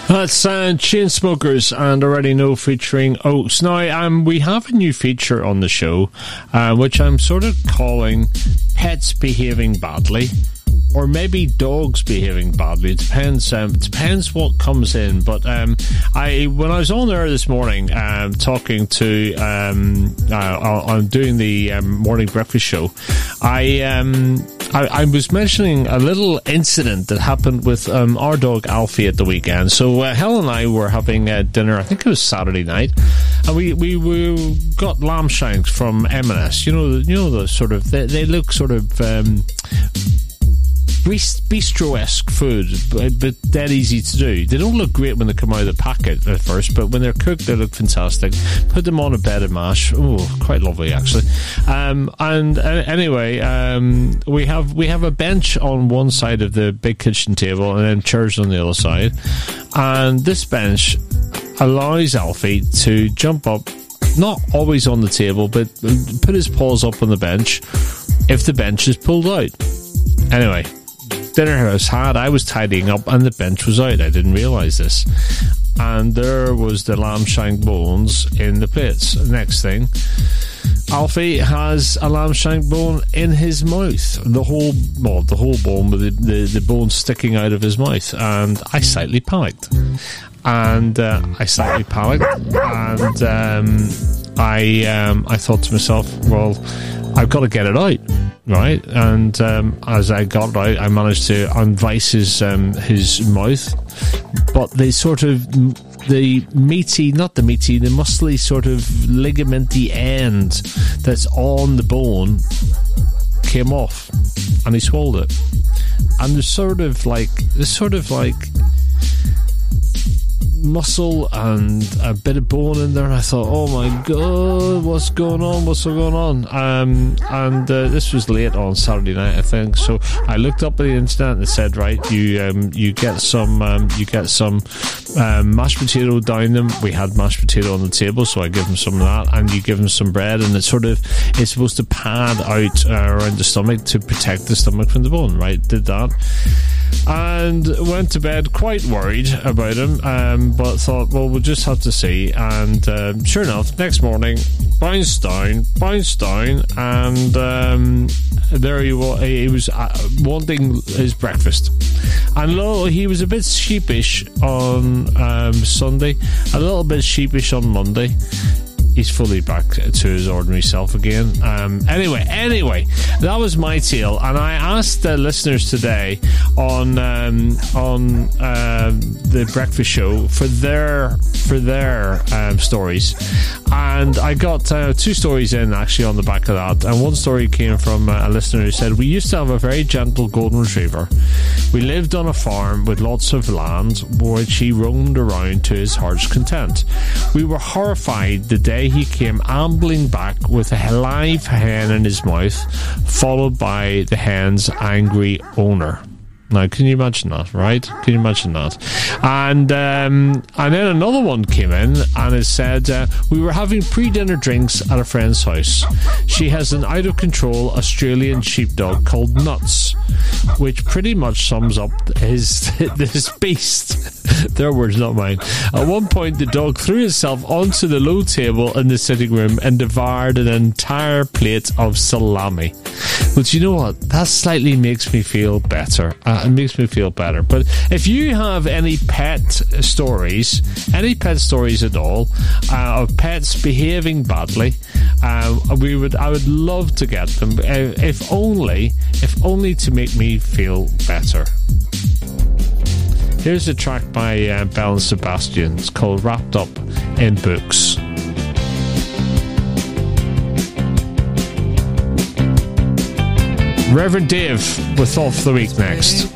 That's Chainsmokers and Already Know featuring Oaks. Now, we have a new feature on the show, which I'm sort of calling Pets Behaving Badly. Or maybe dogs behaving badly. It depends what comes in. But when I was on there this morning, talking to on doing the morning breakfast show, I was mentioning a little incident that happened with our dog Alfie at the weekend. So Helen and I were having dinner. I think it was Saturday night, and we got lamb shanks from M&S. You know the sort of they look sort of. Bistro-esque food, but dead easy to do. They don't look great when they come out of the packet at first, but when they're cooked, they look fantastic. Put them on a bed of mash. Oh, quite lovely, actually. Anyway, we have a bench on one side of the big kitchen table, and then chairs on the other side. And this bench allows Alfie to jump up, not always on the table, but put his paws up on the bench if the bench is pulled out. Anyway, dinner was had, I was tidying up, and the bench was out. I didn't realise this. And there was the lamb shank bones in the plates. Next thing, Alfie has a lamb shank bone in his mouth. The whole bone with the bone sticking out of his mouth. And I slightly panicked. And I thought to myself, well, I've got to get it out, right? And as I got it out, I managed to unvice his mouth, but the muscly sort of ligamenty end that's on the bone came off, and he swallowed it. And there's sort of like muscle and a bit of bone in there, and I thought, oh my god, what's going on? This was late on Saturday night, I think. So I looked up at the internet and it said, right, you get some mashed potato down them. We had mashed potato on the table, so I give him some of that, and you give him some bread, and it's supposed to pad out around the stomach to protect the stomach from the bone, right? Did that and went to bed quite worried about him, but thought, well, we'll just have to see. And sure enough, next morning, bounced down, and there he was wanting his breakfast. And lo, he was a bit sheepish on Sunday, a little bit sheepish on Monday. He's fully back to his ordinary self again. Anyway, that was my tale, and I asked the listeners today on the breakfast show for their stories, and I got 2 stories in actually on the back of that. And one story came from a listener who said, we used to have a very gentle golden retriever. We lived on a farm with lots of land, which he roamed around to his heart's content. We were horrified the day he came ambling back with a live hen in his mouth, followed by the hen's angry owner. Now, can you imagine that, right? Can you imagine that? And then another one came in, and it said, we were having pre-dinner drinks at a friend's house. She has an out-of-control Australian sheepdog called Nuts, which pretty much sums up this beast. Their words, not mine. At one point, the dog threw itself onto the low table in the sitting room and devoured an entire plate of salami. But you know what? That slightly makes me feel better. It makes me feel better. But if you have any pet stories at all, of pets behaving badly, I would love to get them. If only to make me feel better. Here's a track by Belle and Sebastian. It's called Wrapped Up in Books. Reverend Dave with Thought for the Week next.